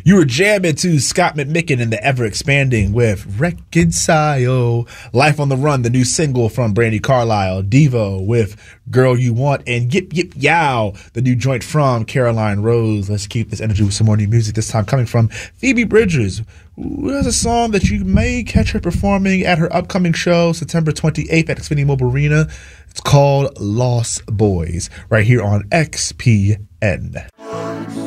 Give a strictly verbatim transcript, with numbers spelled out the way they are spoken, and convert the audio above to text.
You were jamming to Scott McMicken and the Ever Expanding with Reconcile. Life on the Run, the new single from Brandi Carlile. Devo with Girl You Want, and Yip Yip Yow, the new joint from Caroline Rose. Let's keep this energy with some more new music, this time coming from Phoebe Bridgers, who has a song that you may catch her performing at her upcoming show September twenty-eighth at Xfinity Mobile Arena. It's called Lost Boys, right here on X P N.